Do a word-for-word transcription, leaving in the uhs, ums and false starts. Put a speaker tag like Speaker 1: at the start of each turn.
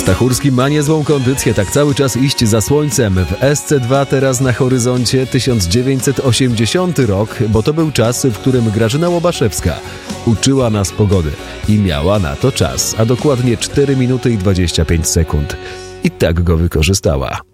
Speaker 1: Stachurski ma niezłą kondycję, tak cały czas iść za słońcem. W S C dwa teraz na horyzoncie tysiąc dziewięćset osiemdziesiąty rok, bo to był czas, w którym Grażyna Łobaszewska uczyła nas pogody i miała na to czas, a dokładnie cztery minuty i dwadzieścia pięć sekund. I tak go wykorzystała.